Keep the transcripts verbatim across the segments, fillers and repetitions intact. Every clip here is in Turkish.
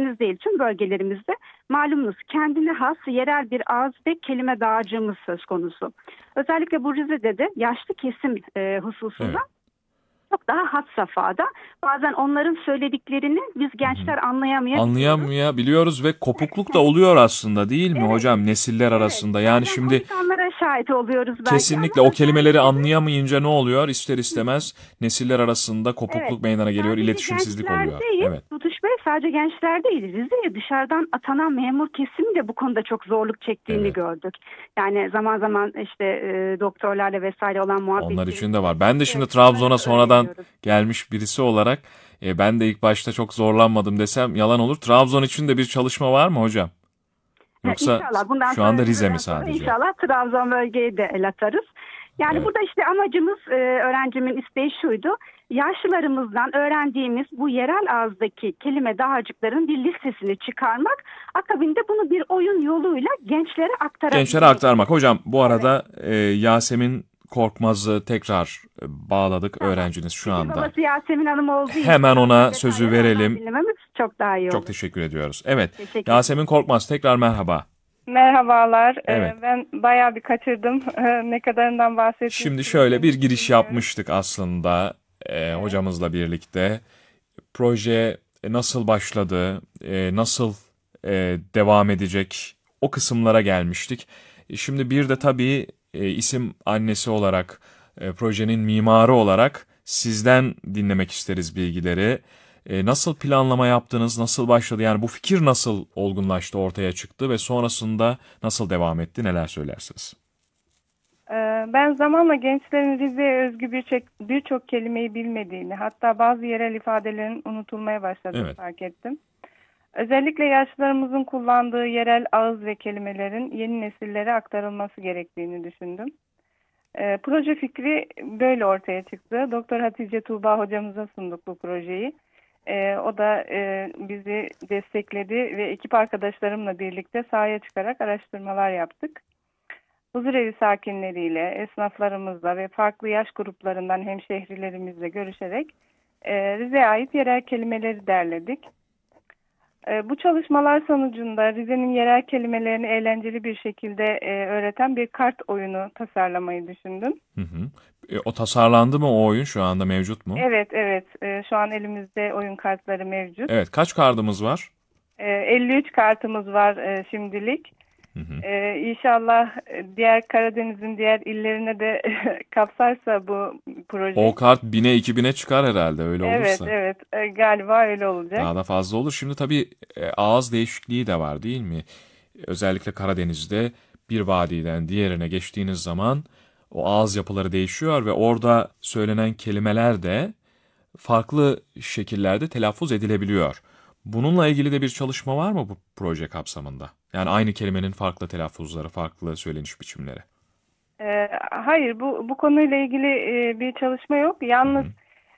bölgemizde değil, tüm bölgelerimizde malumunuz kendine has yerel bir ağız ve kelime dağarcığımız söz konusu. Özellikle bu Rize'de de yaşlı kesim e, hususunda Evet. çok daha had safhada. Bazen onların söylediklerini biz Hı hı. gençler anlayamayabiliyoruz. Anlayamayabiliyoruz ve kopukluk da oluyor aslında, değil mi Evet, hocam, nesiller evet. arasında? Yani Bazen şimdi komik anlara şahit oluyoruz belki kesinlikle ama o kelimeleri özellikle de anlayamayınca ne oluyor? İster istemez nesiller arasında evet. kopukluk meydana geliyor, Sadece iletişimsizlik gençler oluyor. değil, Evet, Tutuş Bey sadece gençler değil. Rize'ye dışarıdan atanan memur kesimi de bu konuda çok zorluk çektiğini evet. gördük. Yani zaman zaman işte e, doktorlarla vesaire olan Onlar için de muhabbetlerimizde var. Ben de şimdi evet bunları Trabzon'a sonradan öğreniyoruz. gelmiş birisi olarak e, ben de ilk başta çok zorlanmadım desem yalan olur. Trabzon için de bir çalışma var mı hocam? Ha, Yoksa İnşallah bundan şu sonra anda Rize mi Rize'den sonra sadece? inşallah Trabzon bölgeye de el atarız. Yani Evet. burada işte amacımız e, öğrencimin isteği şuydu. Yaşlılarımızdan öğrendiğimiz bu yerel ağızdaki kelime dağarcıkların bir listesini çıkarmak, akabinde bunu bir oyun yoluyla gençlere Gençlere aktarabilmekti. aktarmak. Hocam bu Evet, arada e, Yasemin Korkmaz'ı tekrar e, bağladık, tamam. öğrenciniz şu Fikir anda. babası Yasemin Hanım olduğu için Hemen biraz daha ona sözü detayları ondan verelim. dinlememiz çok daha iyi Çok olur. teşekkür ediyoruz. Evet, Teşekkür ederim. Yasemin Korkmaz tekrar merhaba. Merhabalar. Evet. Ee, ben bayağı bir kaçırdım. Ne kadarından Şimdi bahsetmiştiniz şöyle bir emin giriş bilmiyorum. yapmıştık aslında e, Evet. hocamızla birlikte. Proje nasıl başladı, e, nasıl e, devam edecek, o kısımlara gelmiştik. E, Şimdi bir de tabii e, isim annesi olarak, e, projenin mimarı olarak sizden dinlemek isteriz bilgileri. E, Nasıl planlama yaptınız, nasıl başladı? Yani bu fikir nasıl olgunlaştı, ortaya çıktı ve sonrasında nasıl devam etti, neler söylersiniz? Ee, Ben zamanla gençlerin Rize'ye özgü birçok birçok kelimeyi bilmediğini, hatta bazı yerel ifadelerin unutulmaya başladığını Evet. fark ettim. Özellikle yaşlılarımızın kullandığı yerel ağız ve kelimelerin yeni nesillere aktarılması gerektiğini düşündüm. Ee, proje fikri böyle ortaya çıktı. Doktor Hatice Tuğba hocamıza sunduk bu projeyi. Ee, o da e, bizi destekledi ve ekip arkadaşlarımla birlikte sahaya çıkarak araştırmalar yaptık. Huzurevi sakinleriyle, esnaflarımızla ve farklı yaş gruplarından hemşehrilerimizle görüşerek e, Rize'ye ait yerel kelimeleri derledik. E, bu çalışmalar sonucunda Rize'nin yerel kelimelerini eğlenceli bir şekilde e, öğreten bir kart oyunu tasarlamayı düşündüm. Hı hı. E, o tasarlandı mı, o oyun şu anda mevcut mu? Evet, evet. E, şu an elimizde oyun kartları mevcut. Evet, kaç kardımız var? E, elli üç kartımız var e, şimdilik. Hı hı. E, İnşallah diğer Karadeniz'in diğer illerine de kapsarsa bu O proje. kart bine iki bine çıkar herhalde öyle Evet, olursa. evet. E, galiba öyle olacak. Daha da fazla olur. Şimdi tabii e, ağız değişikliği de var değil mi? Özellikle Karadeniz'de bir vadiden diğerine geçtiğiniz zaman o ağız yapıları değişiyor ve orada söylenen kelimeler de farklı şekillerde telaffuz edilebiliyor. Bununla ilgili de bir çalışma var mı bu proje kapsamında? Yani aynı kelimenin farklı telaffuzları, farklı söyleniş biçimleri. E, hayır, bu bu konuyla ilgili e, bir çalışma yok. Hı Yalnız hı.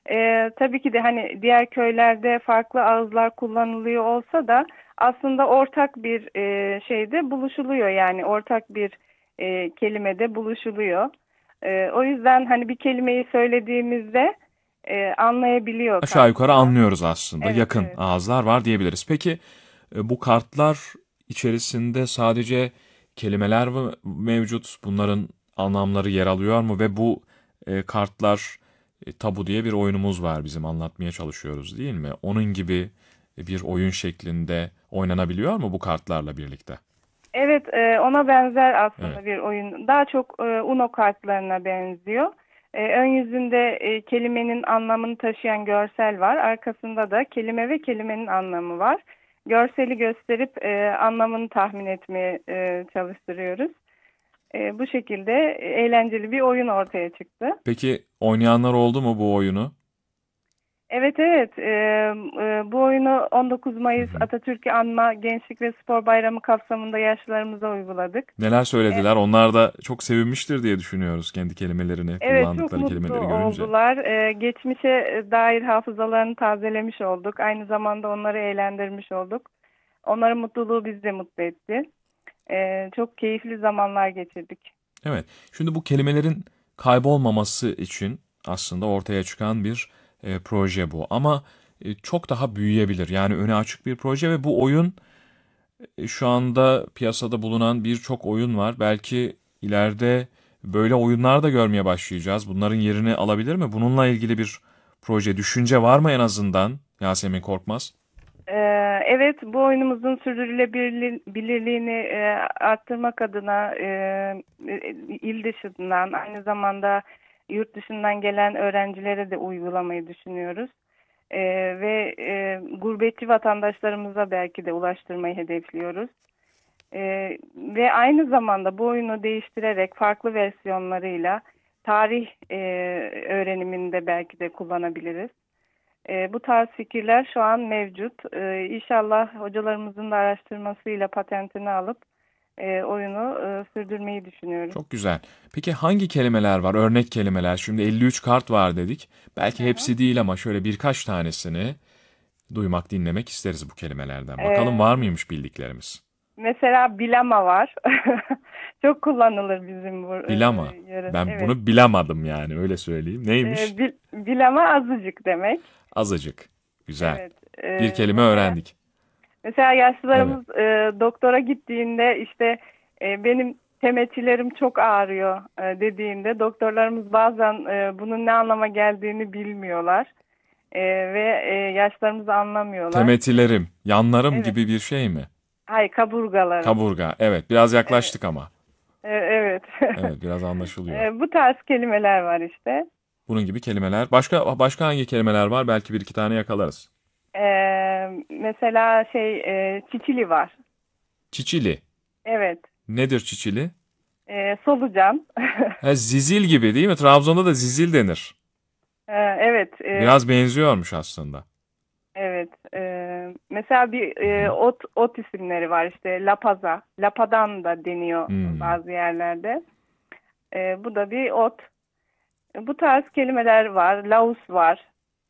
e, tabii ki de hani diğer köylerde farklı ağızlar kullanılıyor olsa da aslında ortak bir e, şeyde buluşuluyor. Yani ortak bir e, kelimede buluşuluyor. E, o yüzden hani bir kelimeyi söylediğimizde e, anlayabiliyor Aşağı yukarı karşıda. anlıyoruz aslında. Evet, Yakın evet. ağızlar var diyebiliriz. Peki e, bu kartlar içerisinde sadece kelimeler mi mevcut? Bunların anlamları yer alıyor mu? Ve bu e, kartlar e, tabu diye bir oyunumuz var, bizim anlatmaya çalışıyoruz değil mi? Onun gibi bir oyun şeklinde oynanabiliyor mu bu kartlarla birlikte? Evet, e, ona benzer Evet. aslında bir oyun. Daha çok e, Uno kartlarına benziyor. E, ön yüzünde e, kelimenin anlamını taşıyan görsel var. Arkasında da kelime ve kelimenin anlamı var. Görseli gösterip e, anlamını tahmin etmeye e, çalıştırıyoruz. E, bu şekilde eğlenceli bir oyun ortaya çıktı. Peki oynayanlar oldu mu bu oyunu? Evet, evet. Ee, e, bu oyunu on dokuz Hı Mayıs hı. Atatürk'ü Anma Gençlik ve Spor Bayramı kapsamında yaşlılarımıza uyguladık. Neler E, söylediler? Onlar da çok sevinmiştir diye düşünüyoruz kendi kelimelerini, Evet, çok kullandıkları mutlu kelimeleri görünce. oldular. Ee, geçmişe dair hafızalarını tazelemiş olduk. Aynı zamanda onları eğlendirmiş olduk. Onların mutluluğu bizi de mutlu etti. Ee, çok keyifli zamanlar geçirdik. Evet. Şimdi bu kelimelerin kaybolmaması için aslında ortaya çıkan bir e, proje bu. Ama e, çok daha büyüyebilir. Yani öne açık bir proje ve bu oyun e, şu anda piyasada bulunan birçok oyun var. Belki ileride böyle oyunlar da görmeye başlayacağız. Bunların yerini alabilir mi? Bununla ilgili bir proje, düşünce var mı en azından Yasemin Korkmaz? Ee, Evet, bu oyunumuzun sürdürülebilirliğini e, arttırmak adına e, e, il dışından, aynı zamanda yurt dışından gelen öğrencilere de uygulamayı düşünüyoruz. E, ve e, gurbetçi vatandaşlarımıza belki de ulaştırmayı hedefliyoruz. E, ve aynı zamanda bu oyunu değiştirerek farklı versiyonlarıyla tarih e, öğreniminde belki de kullanabiliriz. E, bu tarz fikirler şu an mevcut. E, İnşallah hocalarımızın da araştırmasıyla patentini alıp e, oyunu e, sürdürmeyi düşünüyoruz. Çok güzel. Peki hangi kelimeler var? Örnek kelimeler. Şimdi elli üç kart var dedik. Belki Hı hı. hepsi değil ama şöyle birkaç tanesini duymak, dinlemek isteriz bu kelimelerden. Bakalım E, var mıymış bildiklerimiz? Mesela bilama var. Çok kullanılır bizim bu e, Bilama. yöre. Ben Evet. bunu bilamadım yani öyle söyleyeyim. Neymiş? E, bil- bilama azıcık demek. Azıcık. Güzel. Evet. Bir E, kelime mesela öğrendik. mesela Evet. yaşlılarımız e, doktora gittiğinde işte e, benim temeçilerim çok ağrıyor e, dediğinde doktorlarımız bazen e, bunun ne anlama geldiğini bilmiyorlar. E, ve e, yaşlarımız anlamıyorlar. Temetilerim, yanlarım Evet. gibi bir şey mi? Hay kaburgalarım. Kaburga. Evet, biraz Evet. yaklaştık ama. E, evet. Evet, biraz anlaşılıyor. E, bu tarz kelimeler var işte. Bunun gibi kelimeler. Başka başka hangi kelimeler var? Belki bir iki tane yakalarız. E, Mesela şey e, çiçili var. Çiçili. Evet. Nedir çiçili? E, solucan. Ha, zizil gibi değil mi? Trabzon'da da zizil denir. E, evet. E, Biraz benziyormuş aslında. Evet. E, mesela bir Hı e, hı. ot ot isimleri var işte lapaza, lapadan da deniyor Hmm. bazı yerlerde. E, bu da bir ot. E, bu tarz kelimeler var. Laos var.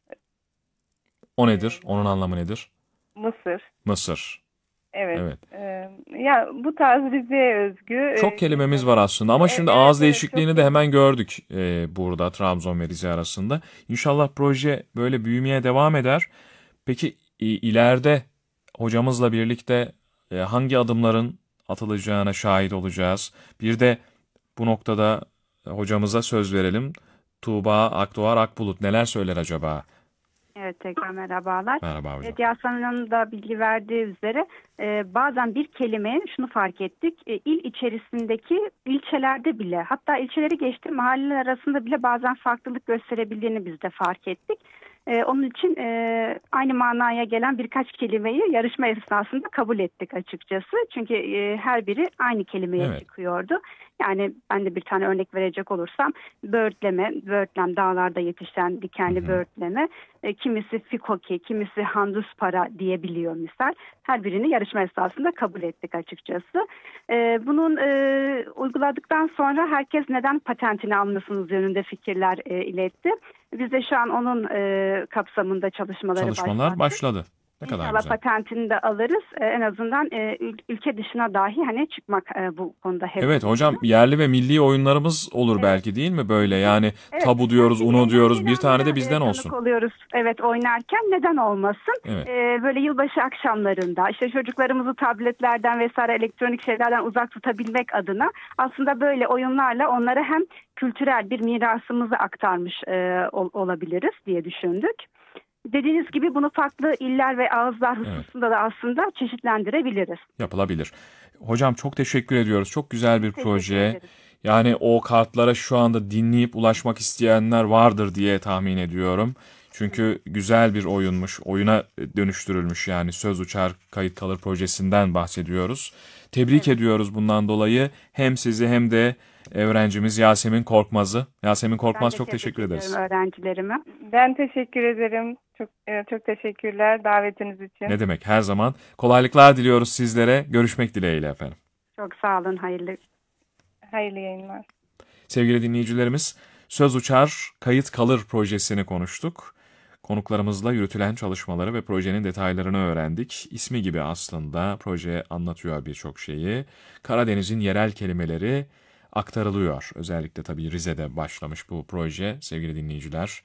O E, nedir? Onun anlamı nedir? Mısır. Mısır. Evet. Evet. E, ya bu tarz Rize'ye özgü Çok e, kelimemiz kelimeler. var aslında ama E, şimdi evet ağız evet çok değişikliğini de kelime. hemen gördük e, burada Trabzon ve Rize arasında. İnşallah proje böyle büyümeye devam eder. Peki i- ileride hocamızla birlikte e, hangi adımların atılacağına şahit olacağız? Bir de bu noktada e, hocamıza söz verelim. Tuğba Akdoğar Akbulut neler söyler acaba? Evet, tekrar merhabalar. Merhaba hocam. Evet, Yasemin Hanım da bilgi verdiği üzere e, bazen bir kelimeye şunu fark ettik. E, il içerisindeki ilçelerde bile, hatta ilçeleri geçti, mahalleler arasında bile bazen farklılık gösterebildiğini biz de fark ettik. E, onun için e, aynı manaya gelen birkaç kelimeyi yarışma esnasında kabul ettik açıkçası. Çünkü e, her biri aynı kelimeye Evet. çıkıyordu. Yani ben de bir tane örnek verecek olursam, böğürtleme, böğürtlen dağlarda yetişen Hı dikenli hı. böğürtleme. E, kimisi fikoki, kimisi handuspara diyebiliyor misal. Her birini yarışma esnasında kabul ettik açıkçası. E, bunun e, uyguladıktan sonra herkes neden patentini almasınız yönünde fikirler e, iletti. Biz de şu an onun e, kapsamında çalışmaları Çalışmalar başlattık. başladı. Ne kadar İnşallah güzel. patentini de alırız. E, en azından e, ül- ülke dışına dahi hani çıkmak e, bu konuda Evet hedefimiz. hocam yerli ve milli oyunlarımız olur Evet. belki değil mi böyle yani Evet, tabu hem diyoruz, bir uno diyoruz eğlenceli bir tane de anlara e, bizden tanık olsun. oluyoruz. Evet, oynarken neden olmasın? Evet. E, böyle yılbaşı akşamlarında işte çocuklarımızı tabletlerden vesaire elektronik şeylerden uzak tutabilmek adına aslında böyle oyunlarla onlara hem kültürel bir mirasımızı aktarmış e, ol- olabiliriz diye düşündük. Dediğiniz gibi bunu farklı iller ve ağızlar Evet. hususunda da aslında çeşitlendirebiliriz. Yapılabilir. Hocam çok teşekkür ediyoruz. Çok güzel bir Teşekkür proje. ederiz. Yani o kartlara şu anda dinleyip ulaşmak isteyenler vardır diye tahmin ediyorum. Çünkü güzel bir oyunmuş. Oyuna dönüştürülmüş yani Söz Uçar Kayıt Kalır projesinden bahsediyoruz. Tebrik Evet. ediyoruz bundan dolayı. Hem sizi hem de öğrencimiz Yasemin Korkmaz'ı. Yasemin Ben Korkmaz de çok tebrik teşekkür ediyorum ederiz. öğrencilerime. Ben teşekkür ederim. Çok e, çok teşekkürler davetiniz için. Ne demek her zaman. Kolaylıklar diliyoruz sizlere. Görüşmek dileğiyle efendim. Çok sağ olun. Hayırlı Hayırlı yayınlar. Sevgili dinleyicilerimiz, Söz Uçar Kayıt Kalır projesini konuştuk. Konuklarımızla yürütülen çalışmaları ve projenin detaylarını öğrendik. İsmi gibi aslında proje anlatıyor birçok şeyi. Karadeniz'in yerel kelimeleri aktarılıyor. Özellikle tabii Rize'de başlamış bu proje sevgili dinleyiciler.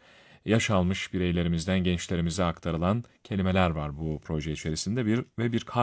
yaş almış bireylerimizden gençlerimize aktarılan kelimeler var bu proje içerisinde bir ve bir